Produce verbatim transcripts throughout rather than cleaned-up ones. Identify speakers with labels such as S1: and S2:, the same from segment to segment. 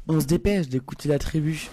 S1: On se dépêche d'écouter la tribu.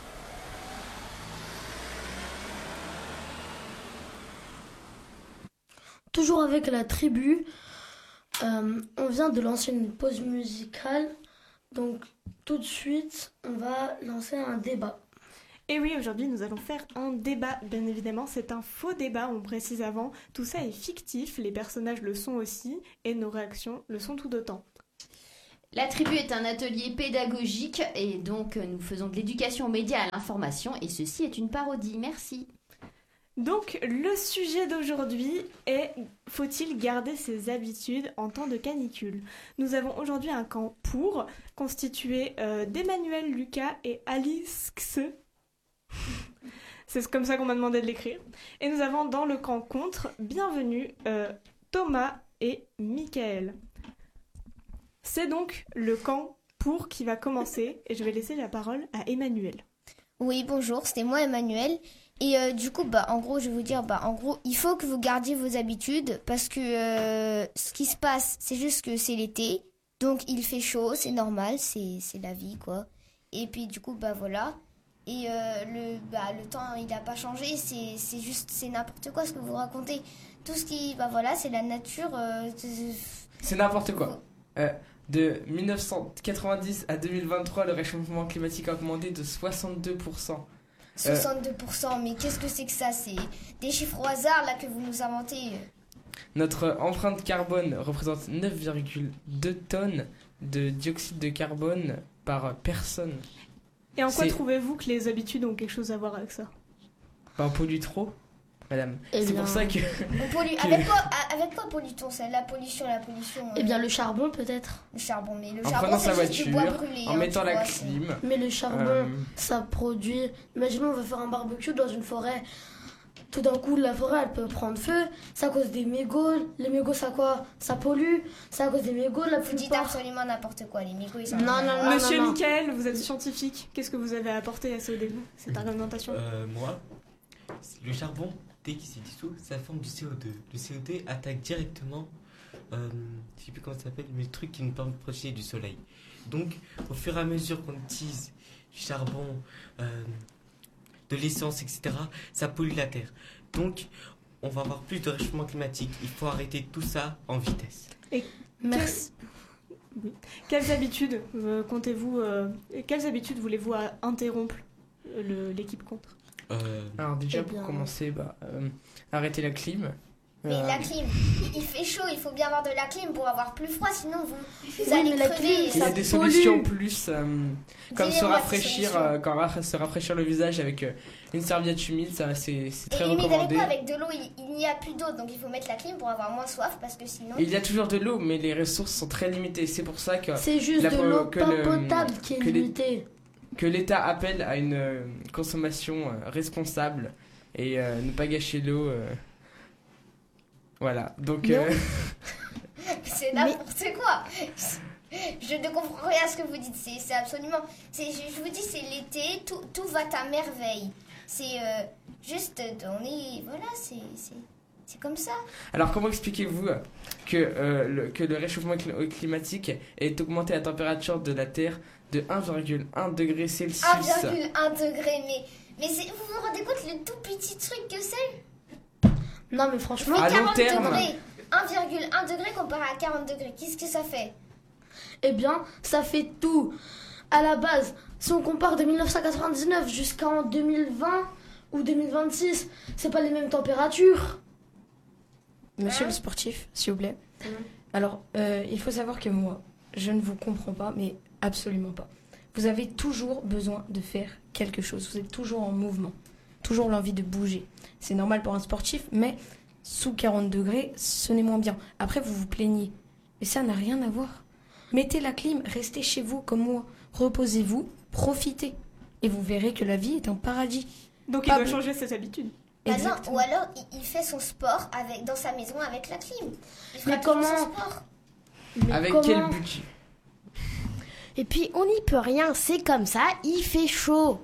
S2: Toujours avec la tribu, euh, on vient de lancer une pause musicale, donc tout de suite on va lancer un débat.
S3: Et oui, aujourd'hui nous allons faire un débat, bien évidemment c'est un faux débat, on précise avant, tout ça est fictif, les personnages le sont aussi et nos réactions le sont tout autant.
S4: La tribu est un atelier pédagogique et donc nous faisons de l'éducation aux médias et à l'information et ceci est une parodie, merci.
S3: Donc le sujet d'aujourd'hui est « Faut-il garder ses habitudes en temps de canicule ?» Nous avons aujourd'hui un camp pour, constitué euh, d'Emmanuel, Lucas et Alice Xe. C'est comme ça qu'on m'a demandé de l'écrire. Et nous avons dans le camp contre, bienvenue, euh, Thomas et Michael. C'est donc le camp pour qui va commencer et je vais laisser la parole à Emmanuel.
S5: Oui, bonjour, c'était moi Emmanuel. Et euh, du coup, bah, en gros, je vais vous dire, bah, en gros, il faut que vous gardiez vos habitudes parce que euh, ce qui se passe, c'est juste que c'est l'été. Donc, il fait chaud, c'est normal, c'est, c'est la vie, quoi. Et puis, du coup, bah, voilà. Et euh, le, bah, le temps, il n'a pas changé, c'est, c'est juste, c'est n'importe quoi ce que vous racontez. Tout ce qui, bah, voilà, c'est la nature. Euh,
S6: c'est n'importe quoi. Euh, de dix-neuf cent quatre-vingt-dix à deux mille vingt-trois, le réchauffement climatique a augmenté de soixante-deux pour cent.
S5: soixante-deux pour cent, mais qu'est-ce que c'est que ça? C'est des chiffres au hasard là que vous nous inventez.
S6: Notre empreinte carbone représente neuf virgule deux tonnes de dioxyde de carbone par personne.
S3: Et en quoi c'est... trouvez-vous que les habitudes ont quelque chose à voir avec ça?
S6: Bah, on pollue trop, madame.
S2: Et
S6: c'est
S2: bien...
S6: pour ça que...
S5: On pollue... que... Avec quoi, avec quoi pollue-t-on ça? La pollution, la pollution...
S2: Eh bien, le charbon peut-être.
S5: Le charbon, mais le
S6: en
S5: charbon,
S6: prenant
S5: c'est
S6: sa
S5: juste
S6: voiture,
S5: du bois brûlé.
S6: en
S5: hein,
S6: mettant la
S5: vois,
S6: clim...
S5: c'est...
S2: Mais le charbon, euh... ça produit... Imaginons, on va faire un barbecue dans une forêt. Tout d'un coup, la forêt, elle peut prendre feu. C'est à cause des mégots. Les mégots, ça quoi? Ça pollue. C'est à cause des mégots, la
S5: Vous dites absolument n'importe quoi. Les mégots, ils sont...
S2: Non, non, non,
S3: Monsieur
S2: non, non.
S3: Michael, vous êtes scientifique. Qu'est-ce que vous avez apporté à ce début, cette argumentation?
S7: euh, Moi, le charbon, dès qu'il s'est dissous, ça forme du C O deux. Le C O deux attaque directement, euh, je sais plus comment ça s'appelle, mais le truc qui nous permet de protéger du soleil. Donc, au fur et à mesure qu'on utilise du charbon, euh, de l'essence, et cetera, ça pollue la terre. Donc, on va avoir plus de réchauffement climatique. Il faut arrêter tout ça en vitesse.
S3: Et
S2: merci.
S3: Que... Oui. Quelles habitudes euh, comptez-vous euh, Quelles habitudes voulez-vous euh, interrompre le, l'équipe contre?
S6: euh... Alors déjà eh pour bien... commencer, bah, euh, arrêter la clim.
S5: Mais euh... la clim, il fait chaud, il faut bien avoir de la clim pour avoir plus froid, sinon vous, vous
S2: oui,
S5: allez crever.
S2: Clim,
S6: il y a des solutions plus, euh, comme se rafraîchir, euh, quand ra- se rafraîchir le visage avec euh, une serviette humide, ça, c'est, c'est très
S5: et
S6: recommandé.
S5: Et avec de l'eau, il, il n'y a plus d'eau, donc il faut mettre la clim pour avoir moins soif, parce que sinon...
S6: Il y a toujours de l'eau, mais les ressources sont très limitées, c'est pour ça que...
S2: C'est juste
S6: la,
S2: de l'eau
S6: que
S2: pas
S6: le,
S2: potable qui est
S6: que
S2: limitée.
S6: Les, que l'État appelle à une euh, consommation euh, responsable et euh, ne pas gâcher l'eau... Euh, Voilà, donc... Euh...
S5: c'est n'importe mais... quoi. Je ne comprends rien à ce que vous dites. C'est, c'est absolument... C'est, je, je vous dis, c'est l'été, tout, tout va à merveille. C'est euh, juste... On est... Voilà, c'est, c'est, c'est comme ça.
S6: Alors, comment expliquez-vous que, euh, le, que le réchauffement climatique ait augmenté la température de la Terre de un virgule un degré Celsius?
S5: un virgule un degré, mais, mais c'est, vous vous rendez compte le tout petit truc que c'est?
S2: Non mais franchement,
S6: à long terme,
S5: degrés, un virgule un degré comparé à quarante degrés, qu'est-ce que ça fait?
S2: Eh bien, ça fait tout. À la base, si on compare de dix-neuf cent quatre-vingt-dix-neuf jusqu'en deux mille vingt ou deux mille vingt-six, c'est pas les mêmes températures.
S8: Monsieur hein? le sportif, s'il vous plaît. Mmh. Alors, euh, il faut savoir que moi, je ne vous comprends pas, mais absolument pas. Vous avez toujours besoin de faire quelque chose. Vous êtes toujours en mouvement. Toujours l'envie de bouger. C'est normal pour un sportif, mais sous quarante degrés, ce n'est moins bien. Après, vous vous plaignez. Mais ça n'a rien à voir. Mettez la clim, restez chez vous comme moi. Reposez-vous, profitez. Et vous verrez que la vie est un paradis.
S3: Donc Pas il doit b- changer ses habitudes.
S5: Bah non, ou alors il, il fait son sport avec, dans sa maison avec la clim. Il fera
S2: mais comment
S5: son sport.
S6: Mais avec comment quel budget?
S9: Et puis on n'y peut rien, c'est comme ça, il fait chaud.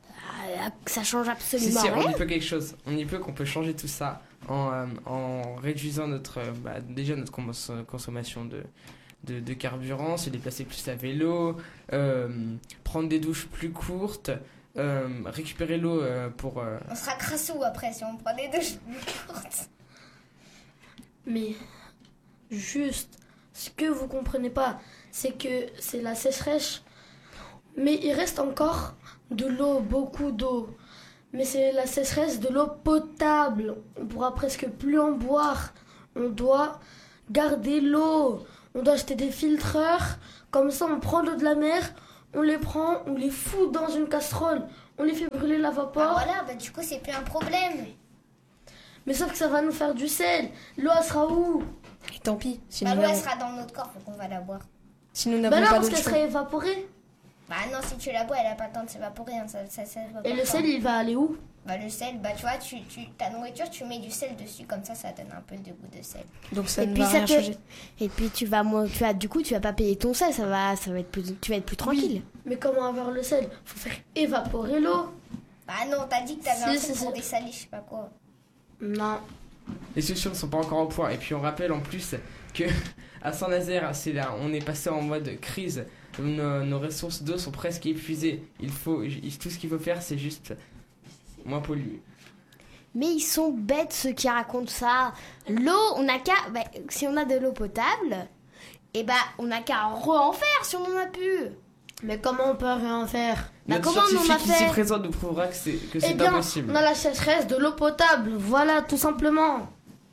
S9: Ça change absolument
S6: si, si,
S9: rien.
S6: On y peut quelque chose. On y peut qu'on peut changer tout ça en, euh, en réduisant notre, euh, bah, déjà notre consommation de, de, de carburant, se déplacer plus à vélo, euh, prendre des douches plus courtes, euh, récupérer l'eau euh, pour... euh,
S5: On sera crassou après si on prend des douches plus courtes.
S2: Mais juste, ce que vous comprenez pas, c'est que c'est la sécheresse. Mais il reste encore de l'eau, beaucoup d'eau. Mais c'est la sécheresse de l'eau potable. On pourra presque plus en boire. On doit garder l'eau. On doit acheter des filtreurs. Comme ça, on prend l'eau de la mer, on les prend, on les fout dans une casserole. On les fait brûler la vapeur.
S5: Ah, voilà, bah du coup, c'est plus un problème.
S2: Mais sauf que ça va nous faire du sel. L'eau, elle sera où?
S8: Et tant pis, si
S5: Bah
S8: nous
S5: l'eau, elle
S8: n'avons
S5: sera dans notre corps, faut qu'on va la boire.
S8: si nous
S2: Bah
S8: n'avons
S2: non,
S8: pas
S2: parce
S8: d'autre
S2: qu'elle
S8: choix.
S2: sera évaporée.
S5: Bah non, si tu la bois, elle a pas le temps de s'évaporer. Hein, ça, ça, ça se voit
S2: Et
S5: pas
S2: le
S5: fort.
S2: sel, il va aller où?
S5: Bah le sel, bah tu vois, tu, tu, ta nourriture, tu mets du sel dessus, comme ça, ça donne un peu de goût de sel.
S8: Donc ça
S9: Et
S8: ne
S9: puis
S8: va
S9: ça
S8: rien
S9: te-
S8: changer.
S9: Et puis tu vas moins, tu vas, du coup, tu vas pas payer ton sel, ça va, ça va être plus, tu vas être plus tranquille.
S2: Mais comment avoir le sel? Faut faire évaporer l'eau.
S5: Bah non, t'as dit que t'avais
S2: Si,
S5: un
S2: si,
S5: truc
S2: si.
S5: pour dessaler, je sais pas quoi.
S2: Non.
S6: Les solutions ne sont pas encore au point. Et puis on rappelle en plus que à Saint-Nazaire, c'est là, on est passé en mode crise. Nos, nos ressources d'eau sont presque épuisées. Il faut, il- tout ce qu'il faut faire, c'est juste moins polluer.
S9: Mais ils sont bêtes ceux qui racontent ça. L'eau, on a qu'à, bah, si on a de l'eau potable, et bah on a qu'à re-en faire si on en a plus.
S2: Mais comment on peut rien faire?
S9: Bah,
S6: Notre
S9: comment on en a
S6: scientifique ici
S9: fait?
S6: présent nous prouvera que c'est que
S2: Eh
S6: c'est
S2: bien,
S6: impossible.
S2: on a la sécheresse de l'eau potable. Voilà, tout simplement.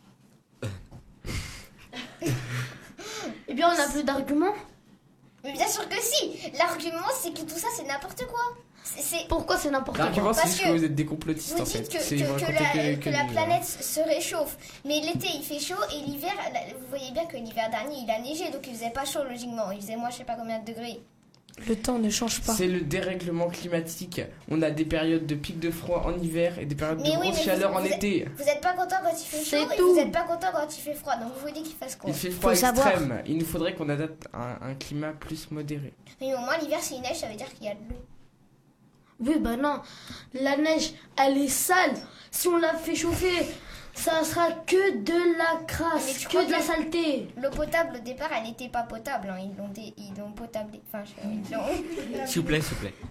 S2: Eh bien, on n'a plus d'arguments.
S5: Mais bien sûr que si. L'argument, c'est que tout ça, c'est n'importe quoi. C'est, c'est-
S2: Pourquoi c'est n'importe quoi?
S6: L'argument, c'est
S5: Parce
S6: juste
S5: que
S6: que vous êtes des complotistes
S5: Vous
S6: en fait.
S5: dites que,
S6: C'est-
S5: que-
S6: ils vont
S5: que
S6: raconter
S5: la,
S6: que-
S5: que
S6: que
S5: la
S6: du-
S5: planète se réchauffe. Mais l'été, il fait chaud et l'hiver, la- vous voyez bien que l'hiver dernier, il a neigé, donc il faisait pas chaud logiquement. Il faisait moins, je sais pas combien de degrés.
S8: Le temps ne change pas.
S6: C'est le dérèglement climatique. On a des périodes de pic de froid en hiver et des périodes
S5: Mais
S6: de
S5: oui,
S6: grosse
S5: mais
S6: chaleur
S5: vous-
S6: en
S5: vous
S6: été.
S5: Vous êtes pas content quand il fait
S2: C'est
S5: chaud et
S2: tout.
S5: vous êtes pas content quand il fait froid. Donc vous vous dites qu'il fasse quoi?
S6: Il fait froid
S9: Faut savoir.
S6: extrême. Il nous faudrait qu'on adapte un, un climat plus modéré.
S5: Mais au moins, l'hiver, s'il neige, ça veut dire qu'il y a de l'eau.
S2: Oui, bah non. La neige, elle est sale. Si on la fait chauffer, ça sera que de la
S5: Mais
S2: crasse,
S5: tu crois
S2: que de la
S5: que-
S2: saleté.
S5: L'eau potable, au départ, elle n'était pas potable. hein. Ils l'ont dé- ils l'ont potablée. Enfin, je- ils l'ont-
S7: S'il vous plaît, s'il vous plaît.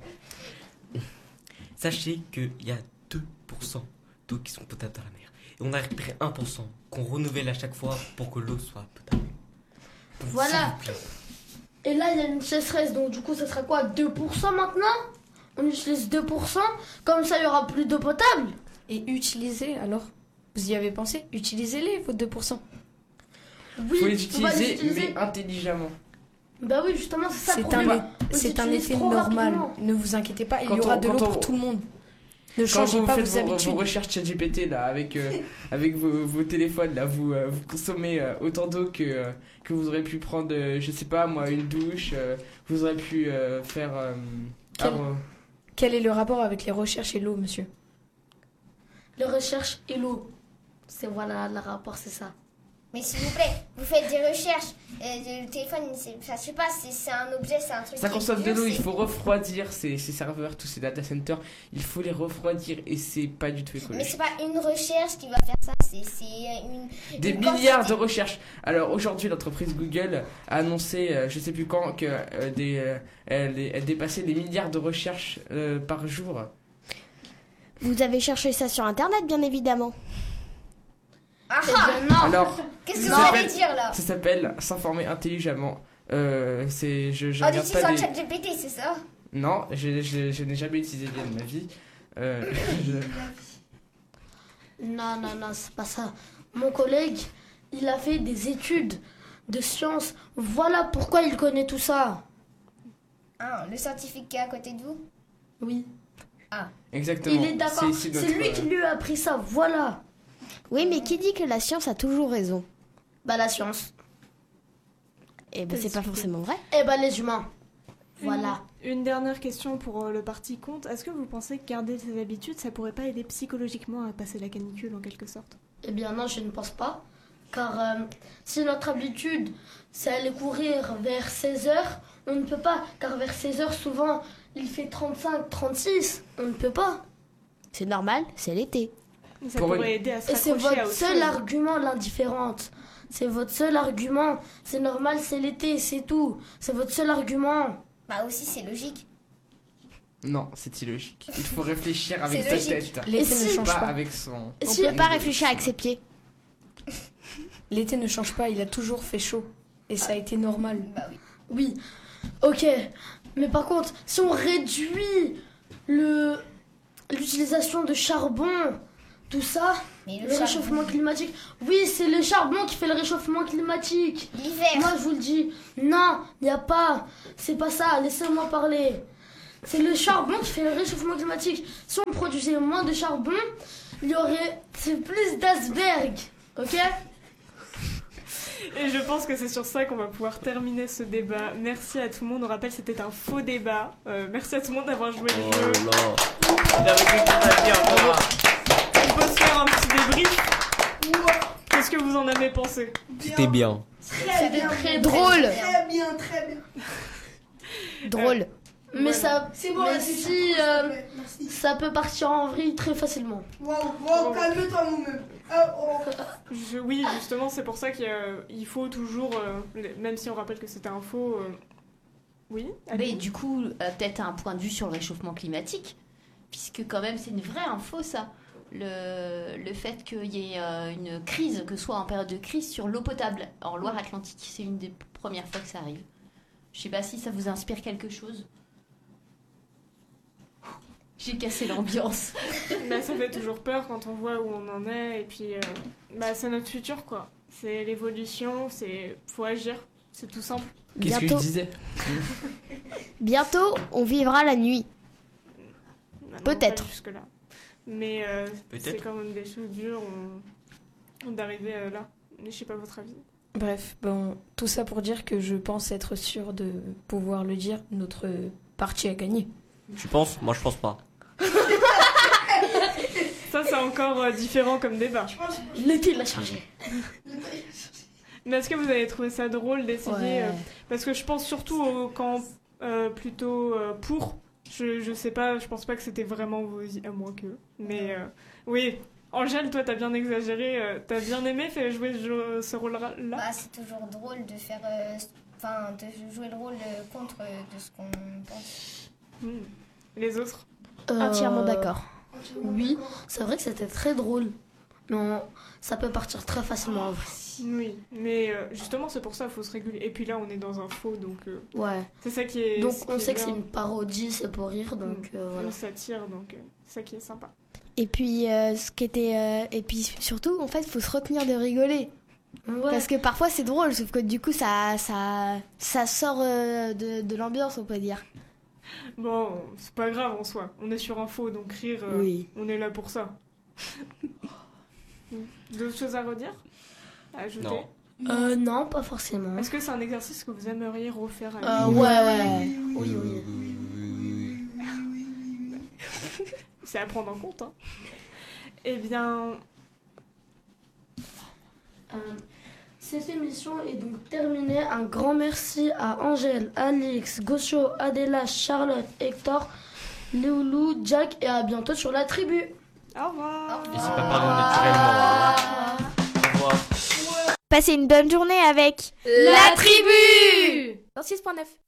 S7: Sachez qu'il y a deux pour cent d'eau qui sont potables dans la mer. Et on a récupéré un pour cent qu'on renouvelle à chaque fois pour que l'eau soit potable. Donc,
S2: Voilà.
S7: s'il vous plaît.
S2: Et là, il y a une sécheresse, donc du coup, ça sera quoi? deux pour cent maintenant? On utilise deux pour cent, comme ça, il y aura plus d'eau potable.
S8: Et utilisez alors. Vous y avez pensé? Utilisez-les, vos deux pour cent.
S2: Oui,
S6: Faut les
S2: on va les
S6: utiliser,
S2: utiliser.
S6: mais intelligemment.
S2: Bah oui, justement, c'est ça le
S8: C'est
S2: problème.
S8: un,
S2: On
S8: c'est un
S2: l'utilise
S8: effet
S2: trop
S8: normal.
S2: rapidement.
S8: Ne vous inquiétez pas, il
S6: Quand
S8: y aura
S6: on-
S8: de l'eau
S6: quand
S8: pour
S6: on-
S8: tout le monde. Ne
S6: Quand
S8: changez
S6: vous
S8: pas
S6: faites
S8: vos
S6: vos,
S8: habitudes.
S6: vos recherches ChatGPT là, avec, euh, avec vos, vos téléphones, là, vous, euh, vous consommez euh, autant d'eau que, euh, que vous aurez pu prendre, euh, je sais pas moi, une douche, euh, vous aurez pu euh, faire... euh,
S8: Quel-
S6: arro-
S8: Quel est le rapport avec les recherches et l'eau, monsieur?
S2: Les recherches et l'eau. C'est voilà, le rapport, c'est ça.
S5: Mais s'il vous plaît, vous faites des recherches. Euh, le téléphone, c'est, enfin, je sais pas, c'est, c'est un objet, c'est un truc.
S6: Ça
S5: qui
S6: consomme de
S5: dure,
S6: l'eau, il
S5: c'est-
S6: faut refroidir ces, ces serveurs, tous ces data centers, il faut les refroidir et c'est pas du tout
S5: Mais
S6: écologique.
S5: c'est pas une recherche qui va faire ça, c'est, c'est une.
S6: Des
S5: une
S6: milliards de
S5: quantité.
S6: recherches. Alors aujourd'hui, l'entreprise Google a annoncé, euh, je sais plus quand, que euh, des, euh, elle, elle dépassait les milliards de recherches euh, par jour.
S9: Vous avez cherché ça sur internet, bien évidemment.
S5: Ah
S2: Eh
S5: ah
S2: bien, non.
S6: Alors,
S5: Qu'est-ce que
S6: ça
S5: vous allez
S6: s'appelle-
S5: dire là?
S6: ça s'appelle s'informer intelligemment. Euh, c'est, je, je
S5: En
S6: regarde
S5: utilisant
S6: pas
S5: le
S6: les...
S5: chat G P T, c'est ça?
S6: Non, je, je, je n'ai jamais utilisé l'I A de ma vie. Euh, je-
S2: Non, non, non, c'est pas ça. Mon collègue, il a fait des études de sciences. Voilà pourquoi il connaît tout ça.
S5: Ah, le scientifique qui est à côté de vous?
S2: Oui.
S6: Exactement.
S2: Il est d'accord.
S6: C'est,
S2: C'est
S6: c'est notre,
S2: lui qui lui a appris ça. Voilà.
S9: Oui, mais qui dit que la science a toujours raison?
S2: Bah, la science.
S9: Eh ben, c'est pas forcément vrai.
S2: Eh bah, les humains. Voilà.
S3: Une, une dernière question pour euh, le parti compte. Est-ce que vous pensez que garder ses habitudes, ça pourrait pas aider psychologiquement à passer la canicule en quelque sorte?
S2: Eh bien, non, je ne pense pas. Car euh, si notre habitude, c'est aller courir vers seize heures, on ne peut pas. Car vers seize heures, souvent, il fait trente-cinq, trente-six. On ne peut pas.
S9: C'est normal, c'est l'été.
S3: Ça
S6: Pour
S3: pourrait
S6: une-
S3: aider à se
S2: Et c'est
S3: raccrocher à
S2: votre
S3: autre
S2: seul
S3: chose.
S2: argument, l'indifférence. C'est votre seul argument. C'est normal, c'est l'été, c'est tout. C'est votre seul argument.
S5: Bah aussi, c'est logique.
S6: Non, c'est illogique. Il faut réfléchir avec sa
S5: logique.
S6: tête.
S8: L'été
S2: Et
S8: ne
S2: si-
S8: change
S6: Pas
S8: pas.
S6: avec son.
S2: Et
S9: On
S2: si-
S9: peut pas réfléchir avec ses pieds.
S8: L'été ne change pas, il a toujours fait chaud. Et ça a été normal.
S5: Bah oui.
S2: Oui, ok. Mais par contre, si on réduit le l'utilisation de charbon, tout ça,
S5: Mais
S2: le,
S5: le,
S2: réchauffement
S5: charbon,
S2: climatique, oui, c'est le charbon qui fait le réchauffement climatique.
S5: l'hiver.
S2: Moi, je vous le dis, non, il n'y a pas. C'est pas ça, laissez-moi parler. C'est le charbon qui fait le réchauffement climatique. Si on produisait moins de charbon, il y aurait c'est plus d'iceberg, ok?
S3: Et je pense que c'est sur ça qu'on va pouvoir terminer ce débat. Merci à tout le monde. On rappelle, c'était un faux débat. Euh, merci à tout le monde d'avoir joué le jeu.
S7: Oh là. Il avait quelque chose à dire, moi.
S3: On peut se faire un petit débrief. Qu'est-ce que vous en avez pensé?
S7: C'était bien.
S2: C'était très
S9: Drôle.
S10: Très bien, très bien.
S9: Drôle.
S2: Mais
S3: Voilà.
S2: ça,
S10: C'est bon,
S2: mais
S10: là, c'est
S2: si,
S10: tout, s'il te
S2: euh,
S10: plaît. Merci.
S2: ça peut partir en vrille très facilement.
S10: Waouh, waouh, calme-toi, mon-même. Ah, oh.
S3: Je- oui, justement, c'est pour ça qu'il y a- il faut toujours, euh, les- même si on rappelle que c'était un faux. euh, Oui.
S4: Mais
S3: allez.
S4: du coup, euh, peut-être un point de vue sur le réchauffement climatique, puisque quand même c'est une vraie info ça. Le, le fait qu'il y ait euh, une crise, que ce soit en période de crise sur l'eau potable en Loire-Atlantique, c'est une des premières fois que ça arrive. Je sais pas si ça vous inspire quelque chose. J'ai cassé l'ambiance.
S3: Bah, ça fait toujours peur quand on voit où on en est. Et puis, euh, bah, c'est notre futur, quoi. C'est l'évolution, c'est faut agir. C'est tout simple.
S6: Qu'est-ce que je
S9: Bientôt.
S6: disais?
S9: Bientôt, on vivra la nuit.
S3: Maintenant,
S9: Peut-être.
S3: pas jusque-là. Mais euh,
S7: Peut-être.
S3: c'est quand même des choses dures on... d'arriver euh, là. Mais je sais pas votre avis.
S8: Bref, bon, tout ça pour dire que je pense être sûr de pouvoir le dire, notre parti a gagné.
S7: Tu penses? Moi, je pense pas.
S3: Ça, c'est encore euh, différent comme débat.
S2: L'été, il a changé.
S3: Mais est-ce que vous avez trouvé ça drôle d'essayer
S2: Ouais.
S3: euh, parce que je pense surtout au camp euh, plutôt euh, pour. Je, je sais pas, je pense pas que c'était vraiment vos i- à moins que. Mais euh, oui, Angèle, toi, t'as bien exagéré. euh, t'as bien aimé faire jouer ce, jeu- ce rôle-là.
S5: Bah, c'est toujours drôle de faire. euh, Enfin, de jouer le rôle euh, contre euh, de ce qu'on pense.
S3: Hmm. Les autres.
S9: Entièrement
S2: Euh,
S9: d'accord.
S2: Oui, c'est vrai que c'était très drôle. Mais on- ça peut partir très facilement en vrai.
S3: Oui, mais euh, justement, c'est pour ça qu'il faut se réguler. Et puis là, on est dans un faux, donc euh,
S2: Ouais.
S3: c'est ça qui est.
S2: Donc
S3: ce qui
S2: on
S3: est
S2: sait que
S3: bien.
S2: c'est une parodie, c'est pour rire, donc euh, voilà.
S3: On s'attire, donc euh, c'est ça qui est sympa.
S9: Et puis, euh, ce qui était, euh, et puis surtout, en fait, il faut se retenir de rigoler.
S2: Ouais.
S9: Parce que parfois, c'est drôle, sauf que du coup, ça, ça, ça sort euh, de, de l'ambiance, on peut dire.
S3: Bon, c'est pas grave en soi. On est sur un faux, donc rire, euh,
S9: Oui.
S3: on est là pour ça. D'autres choses à redire? À ajouter?
S7: Non.
S2: Euh, non, pas forcément.
S3: Est-ce que c'est un exercice que vous aimeriez refaire à
S2: Euh,
S3: nouveau?
S2: ouais, ouais. Oui, oui.
S3: C'est à prendre en compte, hein. Eh bien,
S2: Euh, cette émission est donc terminée. Un grand merci à Angèle, Alix, Gosho, Adela, Charlotte, Hector, Léoulou, Jack et à bientôt sur la tribu.
S3: au revoir.
S7: Et c'est pas parlé naturellement. Au revoir.
S9: Passez une bonne journée avec
S2: La tribu
S9: dans six point neuf.